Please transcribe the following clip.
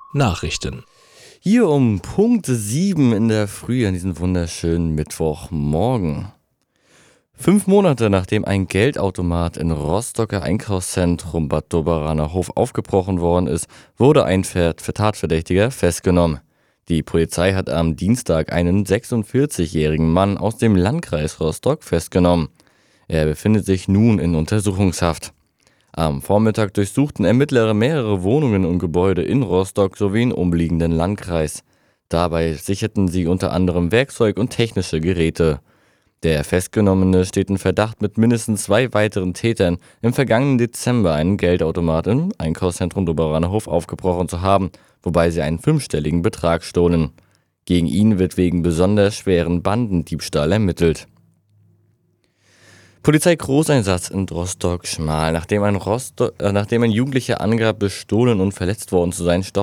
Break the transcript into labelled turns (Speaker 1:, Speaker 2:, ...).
Speaker 1: Nachrichten.
Speaker 2: Hier um Punkt 7 in der Früh an diesem wunderschönen Mittwochmorgen. 5 Monate nachdem ein Geldautomat in Rostocker Einkaufszentrum Bad Doberaner Hof aufgebrochen worden ist, wurde ein Tatverdächtiger festgenommen. Die Polizei hat am Dienstag einen 46-jährigen Mann aus dem Landkreis Rostock festgenommen. Er befindet sich nun in Untersuchungshaft. Am Vormittag durchsuchten Ermittler mehrere Wohnungen und Gebäude in Rostock sowie im umliegenden Landkreis. Dabei sicherten sie unter anderem Werkzeug und technische Geräte. Der Festgenommene steht in Verdacht, mit mindestens 2 weiteren Tätern im vergangenen Dezember einen Geldautomat im Einkaufszentrum Doberaner Hof aufgebrochen zu haben, wobei sie einen 5-stelligen Betrag stohlen. Gegen ihn wird wegen besonders schweren Bandendiebstahl ermittelt. Polizei-Großeinsatz in Rostock-Schmal. Nachdem ein Jugendlicher angab, bestohlen und verletzt worden zu sein, stoppte